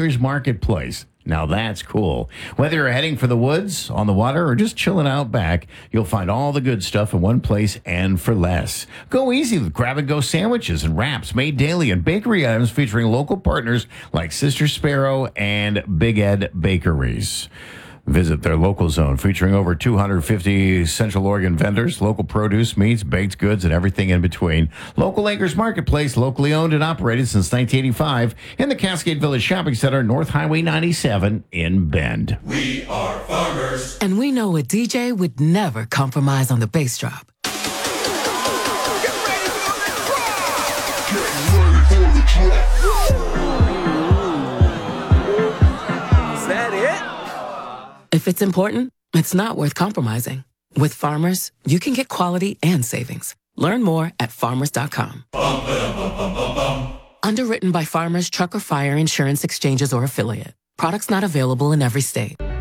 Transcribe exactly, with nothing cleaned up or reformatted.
Lakers Marketplace. Now that's cool. Whether you're heading for the woods, on the water, or just chilling out back, you'll find all the good stuff in one place and for less. Go easy with grab-and-go sandwiches and wraps made daily and bakery items featuring local partners like Sister Sparrow and Big Ed Bakeries. Visit their local zone featuring over two hundred fifty Central Oregon vendors, local produce, meats, baked goods, and everything in between. Local Lakers Marketplace, locally owned and operated since nineteen eighty-five in the Cascade Village Shopping Center, North Highway ninety-seven in Bend. We are farmers. And we know a D J would never compromise on the bass drop. Get ready for the drop! Get ready for the drop! Is that it? If it's important, it's not worth compromising. With Farmers, you can get quality and savings. Learn more at farmers dot com. Bum, ba-dum, bum, bum, bum, bum. Underwritten by Farmers Truck or Fire Insurance Exchanges or Affiliate. Products not available in every state.